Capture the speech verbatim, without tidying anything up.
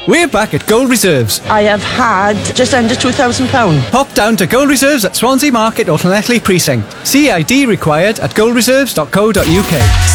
We're back at Gold Reserves. I have had just under two thousand pounds. Pop down to Gold Reserves at Swansea Market or Llanelli Precinct. C I D required at gold reserves dot co dot uk.